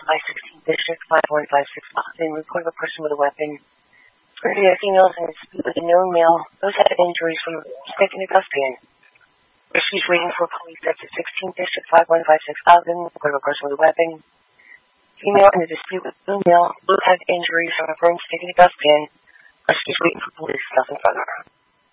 by 16 District 5156 Boston. Report of a person with a weapon. Earlier, females in a dispute with a known male. Those had injuries from sticking a dustpan. She's waiting for police at 16 District 5156 Boston. Report of a person with a weapon. Female in a dispute with a known male. Both had injuries from a firm sticking a dustpan. She's waiting for police. Nothing further.